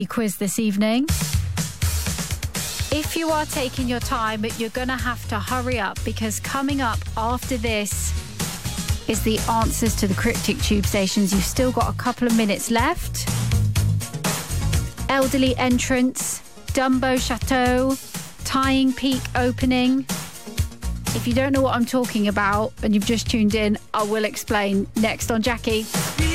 quiz this evening. If you are taking your time, you're going to have to hurry up, because coming up after this is the answers to the cryptic tube stations. You've still got a couple of minutes left. Elderly entrance, Dumbo Chateau, Tying Peak opening. If you don't know what I'm talking about and you've just tuned in, I will explain next on Jackie.